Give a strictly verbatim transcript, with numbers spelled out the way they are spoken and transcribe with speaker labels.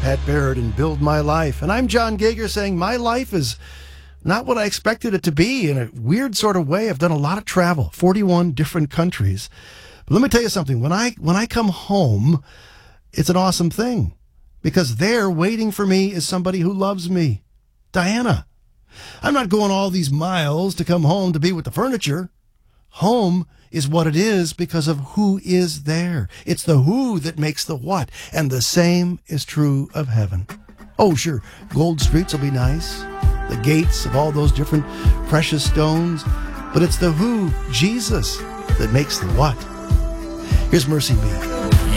Speaker 1: Pat Baird and Build My Life. And I'm John Gager saying my life is not what I expected it to be in a weird sort of way. I've done a lot of travel, forty-one different countries. But let me tell you something. When I when I come home, it's an awesome thing because there waiting for me is somebody who loves me. Diana. I'm not going all these miles to come home to be with the furniture. Home is what it is because of who is there. It's the who that makes the what. And the same is true of heaven. Oh, sure, gold streets will be nice. The gates of all those different precious stones. But it's the who, Jesus, that makes the what. Here's Mercy Me.